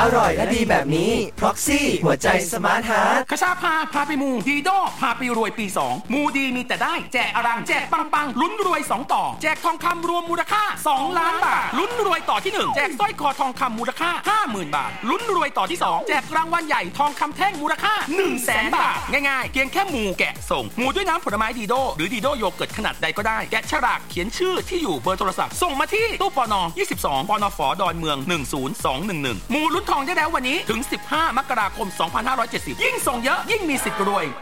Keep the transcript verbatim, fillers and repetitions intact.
อร่อยและดีแบบนี้ Proxy หัวใจสมาร์ทฮาร์ทคชาพาพาไปมูดีโดพาไปรวยปีสองมูดีมีแต่ได้แจกอรังแจกปังปังลุ้นรวยสองต่อแจกทองคำรวมมูลค่าสองล้านบาทลุ้นรวยต่อที่หนึ่งแจกสร้อยคอทองคำมูลค่า ห้าหมื่น บาทลุ้นรวยต่อที่สองแจกรางวัลใหญ่ทองคำแท่งมูลค่า หนึ่งแสน บาทง่ายๆเพียงแค่มูแกะส่งมูด้วยน้ำผลไม้ดีโดหรือดีโดโยเกิร์ตขนาดใดก็ได้แกะฉลากเขียนชื่อที่อยู่เบอร์โทรศัพท์ส่งมาที่ตู้ปนยี่สิบสองปนฝดอนเมืองหนึ่งศูนย์สองหนึ่งหนึ่งมูลุ้นทองได้แล้ววันนี้ถึงสิบห้ามกราคมสองพันห้าร้อยเจ็ดสิบยิ่งส่งเยอะยิ่งมีสิทธิ์รวย